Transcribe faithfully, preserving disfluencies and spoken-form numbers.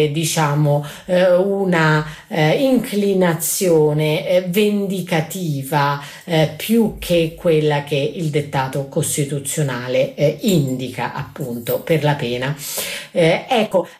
diciamo eh, una eh, inclinazione eh, vendicativa eh, più che quella che il dettato costituzionale eh, indica appunto per la pena. Eh, ecco,